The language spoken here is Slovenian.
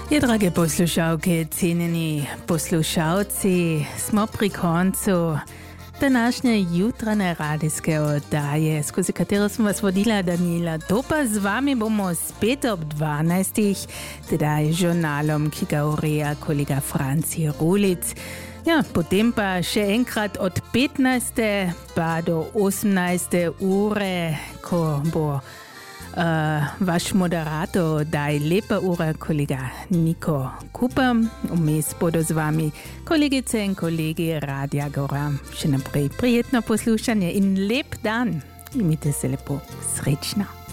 Drage poslušalke, cenjeni poslušalci, smo pri koncu današnje jutranje radijske oddaje, skozi katero smo vas vodila Daniela Topa. Z vami bomo spet ob 12. tedaj žurnalom, ki ga ureja kolega Franci Rulic. Ja, potem pa še enkrat od 15. pa do 18. ure, ko bo vaš moderator daj lepa ura, kolega Niko Kupa. Vmes bodo z vami kolegice in kolegi Radia Gora. Še naprej prijetno poslušanje in lep dan. Imite se lepo, srečno.